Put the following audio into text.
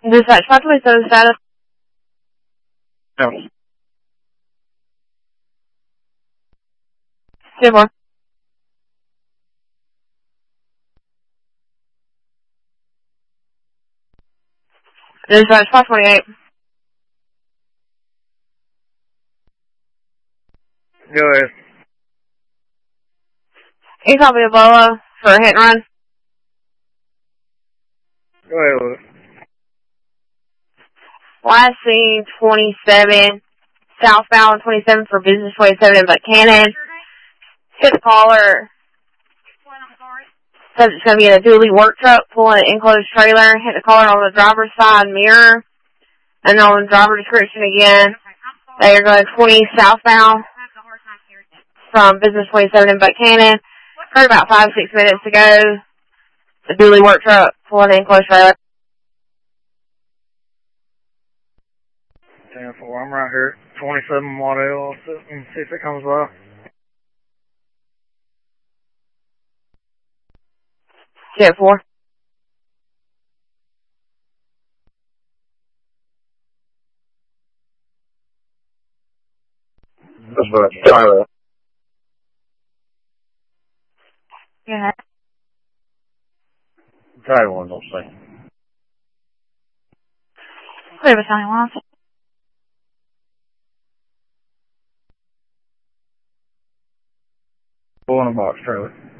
Dispatch 527 status. No. 2-4. Dispatch 528. Go ahead. Can you copy Ebola for a hit and run? Go ahead with it. Last scene 27, southbound 27 for Business 27 in Buchanan. Hit the caller. Says it's going to be in a dually work truck pulling an enclosed trailer. Hit the caller on the driver's side mirror. And on the driver description again, they are going 20 southbound from Business 27 in Buchanan. Heard about 5-6 minutes ago. The dually work truck pulling an enclosed trailer. 10-4, I'm right here. 27 Waddell. I'll sit and see if it comes by. Jet 4. That's what Tyler. Yeah. Tyler one, don't say. Clear battalion line. Pull in a box trailer.